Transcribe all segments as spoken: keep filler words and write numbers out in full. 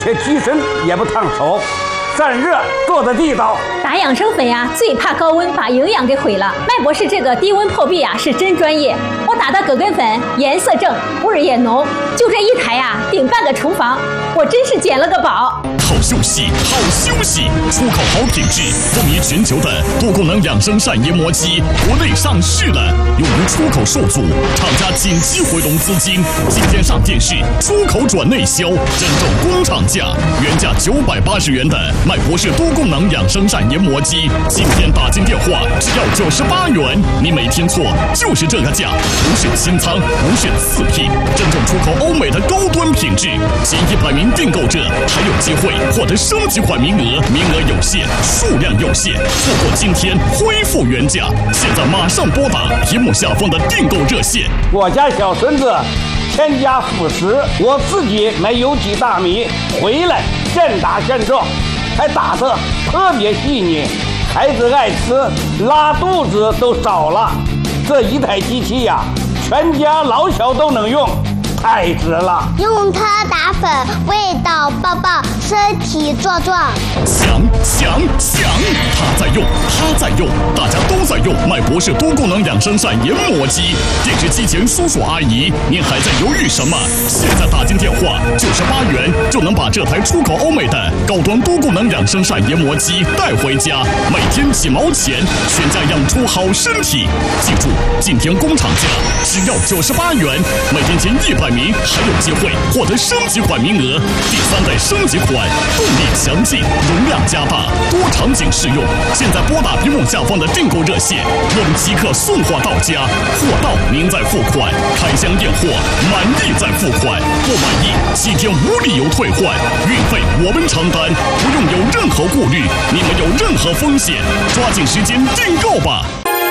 且机身也不烫手，散热做的地道。 打养生粉呀，最怕高温把营养给毁了。麦博士这个低温破壁啊，是真专业。我打的葛根粉颜色正，味儿也浓，就这一台呀，顶半个厨房，我真是捡了个宝。 好休息，好休息，出口好品质，风靡全球的多功能养生扇研磨机，国内上市了，由于出口受阻，厂家紧急回笼资金，今天上电视，出口转内销，真正工厂价，原价九百八十元的麦博士多功能养生扇研磨机，今天打进电话只要九十八元，你没听错，就是这个价，不是清仓，不是次品，真正出口欧美的高端品质，前一百名订购者还有机会获得升级款名额，名额有限，数量有限，错过今天恢复原价，现在马上拨打屏幕下方的订购热线。 我家小孙子添加辅食，我自己买有机大米回来现打现做，还打得特别细腻，孩子爱吃，拉肚子都少了。这一台机器呀、啊，全家老小都能用，太值了！ 用它打粉，味道棒棒，身体壮壮。 强强强！他在用，他在用，大家都在用麦博士多功能养生扇研磨机。电视机前叔叔阿姨，您还在犹豫什么？现在打进电话，九十八元就能把这台出口欧美的高端多功能养生扇研磨机带回家，每天几毛钱，全家养出好身体。记住，今天工厂价只要九十八元，每天前一百名还有机会获得升级款名额。第三代升级款，动力强劲，容量加大，多场景适用。现在拨打屏幕下方的订购热线，我们即刻送货到家，货到您再付款，开箱验货，满意再付款，不满意七天无理由退换，运费我们承担，不用有任何顾虑，你们有任何风险，抓紧时间订购吧。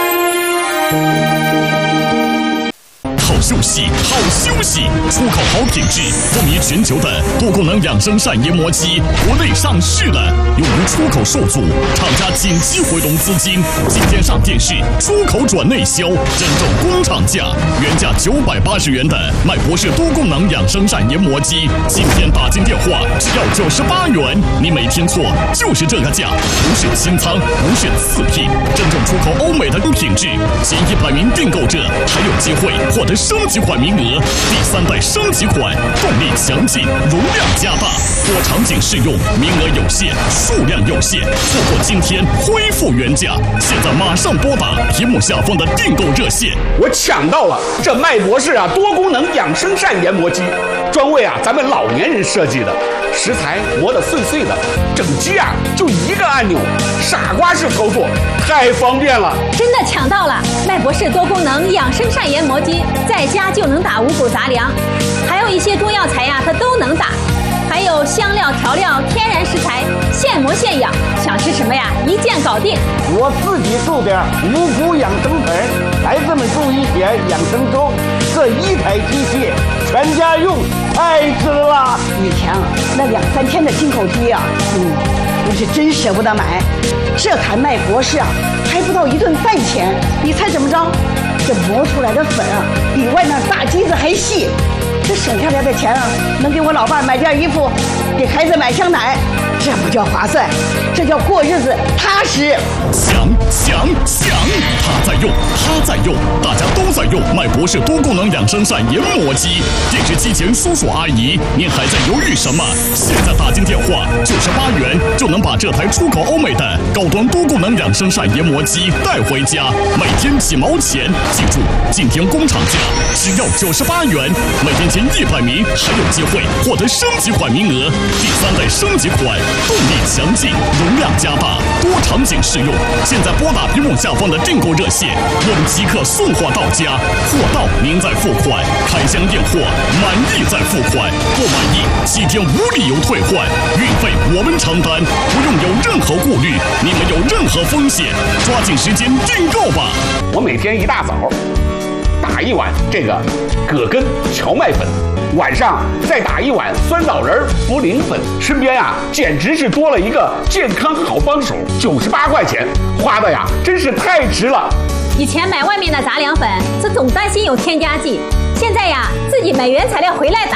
好休息，好休息，出口好品质，风靡全球的多功能养生扇研磨机，国内上市了，由于出口受阻，厂家紧急回笼资金，今天上电视，出口转内销，真正工厂价，原价九百八十元的麦博士多功能养生扇研磨机，今天打进电话只要九十八元，你没听错，就是这个价，不是清仓，不是次品，真正出口欧美的品质，前一百名订购者还有机会获得升级款名额，第三代升级款，动力强劲，容量加大，多场景适用，名额有限，数量有限，错过今天恢复原价，现在马上拨打屏幕下方的订购热线。 我抢到了这麦博士啊多功能养生扇研磨机，专为啊咱们老年人设计的，食材磨得碎碎的，整机啊就一个按钮，傻瓜式操作，太方便了。 真的抢到了麦博士多功能养生扇研磨机，在家就能打五谷杂粮，还有一些中药材呀，它都能打。还有香料、调料、天然食材，现磨现养，想吃什么呀，一键搞定。 我自己做点五谷养生粉，孩子们做一些养生粥，这一台机器全家用，太值了。 以前啊，那两三天的进口机啊，嗯，我是真舍不得买。这台麦博士啊，还不到一顿饭钱，你猜怎么着？这磨出来的粉啊，比外面大机子还细。这省下来的钱啊，能给我老伴买件衣服，给孩子买箱奶，这不叫划算，这叫过日子踏实。 强强强！他在用，他在用，大家都在用麦博士多功能养生扇研磨机。电视机前叔叔阿姨，您还在犹豫什么？现在打进电话，九十八元就能把这台出口欧美的高端多功能养生扇研磨机带回家，每天几毛钱。记住，今天工厂价只要九十八元，每天前一百名还有机会获得升级款名额。第三代升级款，动力强劲，容量加大，多场景适用。现在拨打屏幕下方的订购热线，我们即刻送货到家，货到您再付款，开箱验货，满意再付款，不满意七天无理由退换，运费我们承担，不用有任何顾虑，你们有任何风险，抓紧时间订购吧。 我每天一大早打一碗这个葛根荞麦粉，晚上再打一碗酸枣仁茯苓粉，身边啊简直是多了一个健康好帮手。九十八块钱花的呀，真是太值了。 以前买外面的杂粮粉，是总担心有添加剂，现在呀自己买原材料回来打，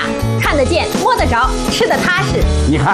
看得见、摸得着、吃得踏实。 你看。